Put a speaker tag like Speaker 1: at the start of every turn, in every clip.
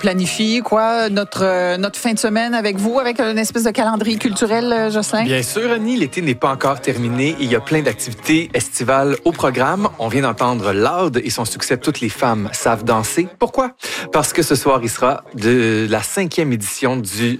Speaker 1: planifie notre fin de semaine avec vous, avec une espèce de calendrier culturel, Jocelyn?
Speaker 2: Bien sûr, Annie, l'été n'est pas encore terminé et il y a plein d'activités estivales au programme. On vient d'entendre Loud et son succès Toutes les femmes savent danser. Pourquoi? Parce que ce soir, il sera de la 5e édition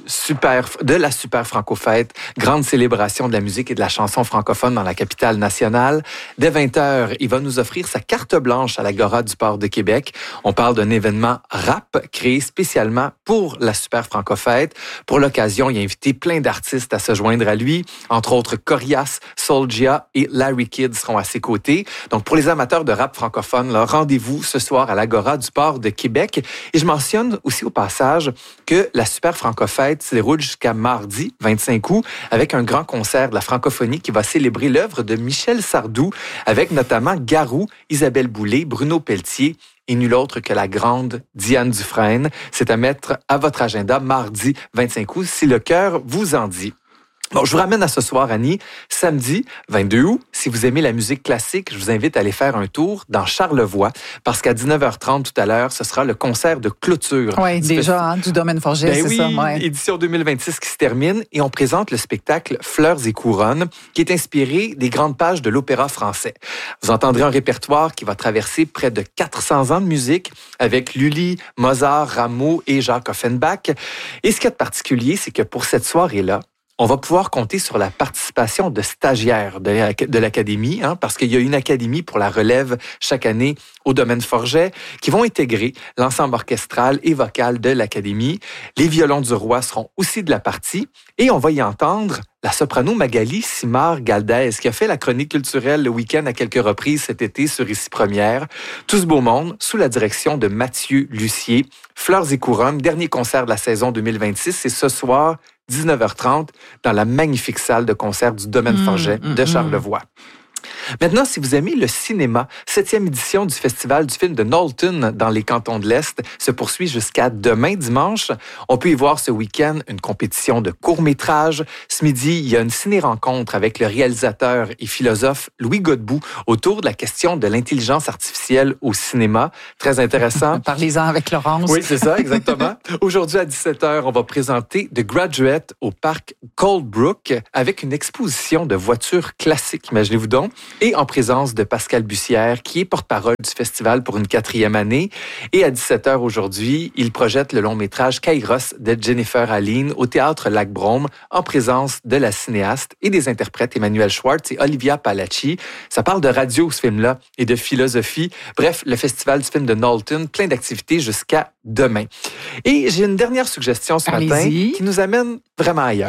Speaker 2: de la Super Franco-Fête, grande célébration de la musique et de la chanson francophone dans la capitale nationale. Dès 20h, il va nous offrir sa carte blanche à l'Agora du Port de Québec. On parle d'un événement rap créé spécialement pour la Super Franco-Fête. Pour l'occasion, il a invité plein d'artistes à se joindre à lui. Entre autres, Corias, Soulja et Larry Kidd seront à ses côtés. Donc, pour les amateurs de rap francophone, rendez-vous ce soir à l'Agora du Port de Québec. Et je mentionne aussi au passage que la Super Franco-Fête se déroule jusqu'à mardi, 25 août, avec un grand concert de la francophonie qui va célébrer l'œuvre de Michel Sardou, avec notamment Garou, Isabelle Boulay, Bruno Pelletier et nul autre que la grande Diane Dufresne. C'est à mettre à votre agenda mardi 25 août, si le cœur vous en dit. Bon, je vous ramène à ce soir, Annie. Samedi, 22 août, si vous aimez la musique classique, je vous invite à aller faire un tour dans Charlevoix, parce qu'à 19h30 tout à l'heure, ce sera le concert de clôture.
Speaker 1: Oui, déjà, du Domaine Forget, c'est ça. Ouais.
Speaker 2: Édition 2026 qui se termine, et on présente le spectacle Fleurs et couronnes, qui est inspiré des grandes pages de l'opéra français. Vous entendrez un répertoire qui va traverser près de 400 ans de musique, avec Lully, Mozart, Rameau et Jacques Offenbach. Et ce qui est particulier, c'est que pour cette soirée-là, on va pouvoir compter sur la participation de stagiaires de l'Académie, parce qu'il y a une académie pour la relève chaque année au Domaine Forget, qui vont intégrer l'ensemble orchestral et vocal de l'Académie. Les violons du roi seront aussi de la partie, et on va y entendre la soprano Magali Simard-Galdès, qui a fait la chronique culturelle le week-end à quelques reprises cet été sur Ici Première. Tout ce beau monde, sous la direction de Mathieu Lucier. Fleurs et couronnes, dernier concert de la saison 2026, c'est ce soir, 19h30, dans la magnifique salle de concert du Domaine Forget de Charlevoix. Maintenant, si vous aimez le cinéma, 7e édition du Festival du film de Knowlton dans les cantons de l'Est se poursuit jusqu'à demain dimanche. On peut y voir ce week-end une compétition de courts-métrages. Ce midi, il y a une ciné-rencontre avec le réalisateur et philosophe Louis Godbout autour de la question de l'intelligence artificielle au cinéma. Très intéressant.
Speaker 1: Parlez-en avec Laurence.
Speaker 2: Oui, c'est ça, exactement. Aujourd'hui, à 17h, on va présenter The Graduate au parc Coldbrook avec une exposition de voitures classiques, imaginez-vous donc, et en présence de Pascal Bussière, qui est porte-parole du festival pour une 4e année. Et à 17h aujourd'hui, il projette le long-métrage Kairos de Jennifer Aline au Théâtre Lac-Brome, en présence de la cinéaste et des interprètes Emmanuel Schwartz et Olivia Palacci. Ça parle de radio, ce film-là, et de philosophie. Bref, le festival du film de Knowlton, plein d'activités jusqu'à demain. Et j'ai une dernière suggestion ce matin qui nous amène vraiment ailleurs.